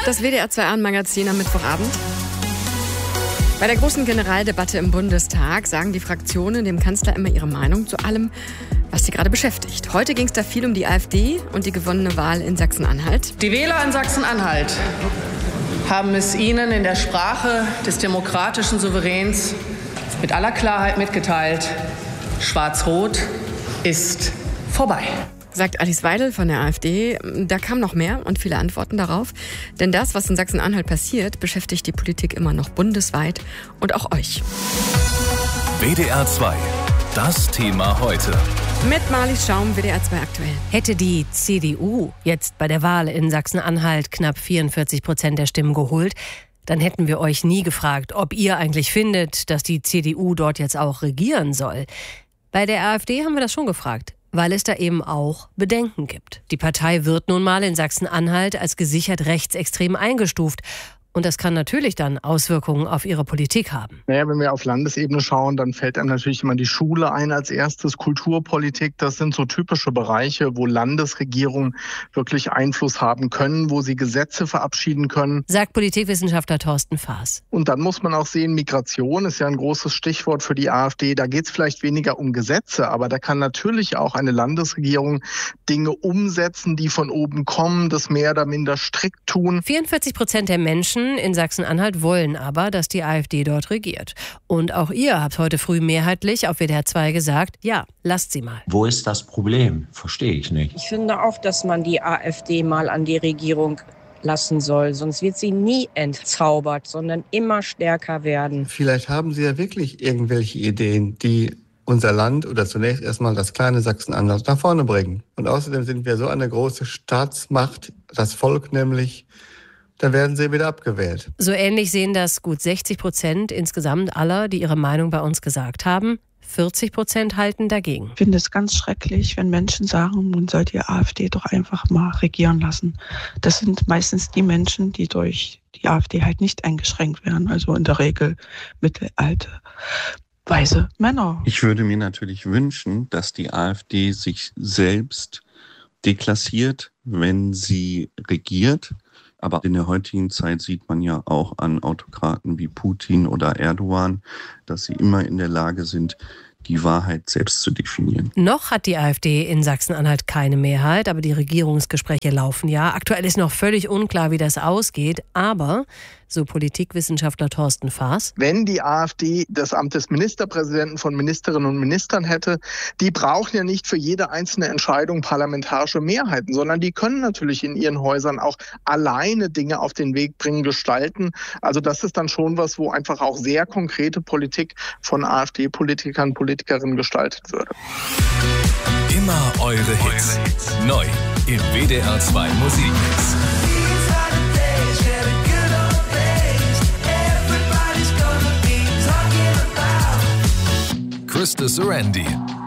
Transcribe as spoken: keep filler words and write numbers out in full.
das W D R zwei Abendmagazin am Mittwochabend. Bei der großen Generaldebatte im Bundestag sagen die Fraktionen dem Kanzler immer ihre Meinung zu allem, was sie gerade beschäftigt. Heute ging es da viel um die AfD und die gewonnene Wahl in Sachsen-Anhalt. Die Wähler in Sachsen-Anhalt haben es Ihnen in der Sprache des demokratischen Souveräns mit aller Klarheit mitgeteilt: Schwarz-Rot ist vorbei. Sagt Alice Weidel von der AfD. Da kam noch mehr und viele Antworten darauf. Denn das, was in Sachsen-Anhalt passiert, beschäftigt die Politik immer noch bundesweit und auch euch. W D R zwei, das Thema heute. Mit Marlies Schaum, W D R zwei aktuell. Hätte die C D U jetzt bei der Wahl in Sachsen-Anhalt knapp vierundvierzig Prozent der Stimmen geholt, dann hätten wir euch nie gefragt, ob ihr eigentlich findet, dass die C D U dort jetzt auch regieren soll. Bei der AfD haben wir das schon gefragt, weil es da eben auch Bedenken gibt. Die Partei wird nun mal in Sachsen-Anhalt als gesichert rechtsextrem eingestuft. Und das kann natürlich dann Auswirkungen auf ihre Politik haben. Naja, wenn wir auf Landesebene schauen, dann fällt einem natürlich immer die Schule ein als erstes, Kulturpolitik. Das sind so typische Bereiche, wo Landesregierungen wirklich Einfluss haben können, wo sie Gesetze verabschieden können. Sagt Politikwissenschaftler Thorsten Faas. Und dann muss man auch sehen, Migration ist ja ein großes Stichwort für die AfD. Da geht es vielleicht weniger um Gesetze, aber da kann natürlich auch eine Landesregierung Dinge umsetzen, die von oben kommen, das mehr oder minder strikt tun. vierundvierzig Prozent der Menschen in Sachsen-Anhalt wollen aber, dass die AfD dort regiert. Und auch ihr habt heute früh mehrheitlich auf W D R zwei gesagt, ja, lasst sie mal. Wo ist das Problem? Verstehe ich nicht. Ich finde auch, dass man die AfD mal an die Regierung lassen soll. Sonst wird sie nie entzaubert, sondern immer stärker werden. Vielleicht haben sie ja wirklich irgendwelche Ideen, die unser Land oder zunächst erstmal das kleine Sachsen-Anhalt nach vorne bringen. Und außerdem sind wir so eine große Staatsmacht, das Volk nämlich, dann werden sie wieder abgewählt. So ähnlich sehen das gut sechzig Prozent insgesamt aller, die ihre Meinung bei uns gesagt haben. vierzig Prozent halten dagegen. Ich finde es ganz schrecklich, wenn Menschen sagen, man soll die AfD doch einfach mal regieren lassen. Das sind meistens die Menschen, die durch die AfD halt nicht eingeschränkt werden. Also in der Regel mittelalte, weiße Männer. Ich würde mir natürlich wünschen, dass die AfD sich selbst deklassiert, wenn sie regiert. Aber in der heutigen Zeit sieht man ja auch an Autokraten wie Putin oder Erdogan, dass sie immer in der Lage sind, die Wahrheit selbst zu definieren. Noch hat die AfD in Sachsen-Anhalt keine Mehrheit, aber die Regierungsgespräche laufen ja. Aktuell ist noch völlig unklar, wie das ausgeht, aber so Politikwissenschaftler Thorsten Faas. Wenn die AfD das Amt des Ministerpräsidenten von Ministerinnen und Ministern hätte, die brauchen ja nicht für jede einzelne Entscheidung parlamentarische Mehrheiten, sondern die können natürlich in ihren Häusern auch alleine Dinge auf den Weg bringen, gestalten. Also das ist dann schon was, wo einfach auch sehr konkrete Politik von AfD-Politikern, Politikerinnen gestaltet würde. Immer eure Hits. Neu im W D R zwei Musikmix. Krista Sarandy.